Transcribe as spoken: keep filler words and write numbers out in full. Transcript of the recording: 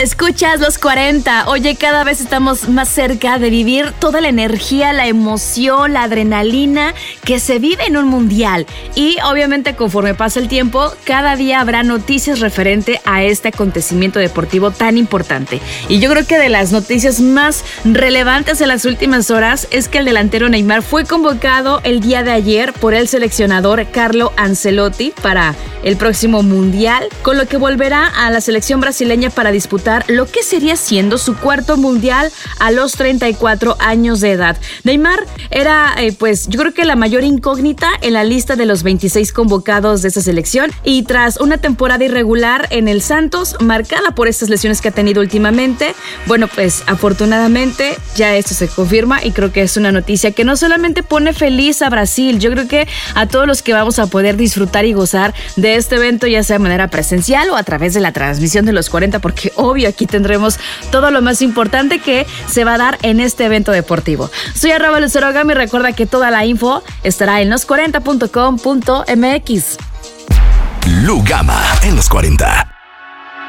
Escuchas Los cuarenta. Oye, cada vez estamos más cerca de vivir toda la energía, la emoción, la adrenalina que se vive en un mundial. Y obviamente conforme pasa el tiempo, cada día habrá noticias referente a este acontecimiento deportivo tan importante. Y yo creo que de las noticias más relevantes en las últimas horas es que el delantero Neymar fue convocado el día de ayer por el seleccionador Carlo Ancelotti para el próximo mundial, con lo que volverá a la selección brasileña para disputar lo que sería siendo su cuarto mundial a los treinta y cuatro años de edad. Neymar era, eh, pues, yo creo que la mayor incógnita en la lista de los veintiséis convocados de esa selección, y tras una temporada irregular en el Santos, marcada por estas lesiones que ha tenido últimamente, bueno, pues afortunadamente ya esto se confirma y creo que es una noticia que no solamente pone feliz a Brasil, yo creo que a todos los que vamos a poder disfrutar y gozar de este evento, ya sea de manera presencial o a través de la transmisión de Los cuarenta, porque obvio aquí tendremos todo lo más importante que se va a dar en este evento deportivo. Soy arroba Lucero Gama y recuerda que toda la info estará en los cuarenta punto com punto m x. Lu Gama en Los cuarenta.